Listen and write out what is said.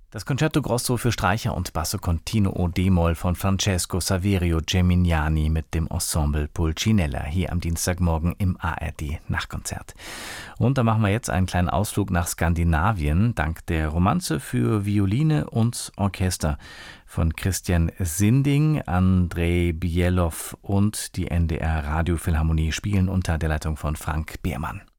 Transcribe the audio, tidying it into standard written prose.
Das Concerto Grosso für Streicher und Basso Continuo d-Moll von Francesco Saverio Geminiani mit dem Ensemble Pulcinella hier am Dienstagmorgen im ARD Nachtkonzert. Und da machen wir jetzt einen kleinen Ausflug nach Skandinavien, dank der Romanze für Violine und Orchester von Christian Sinding. Andrei Bielow und die NDR Radiophilharmonie spielen unter der Leitung von Frank Behrmann.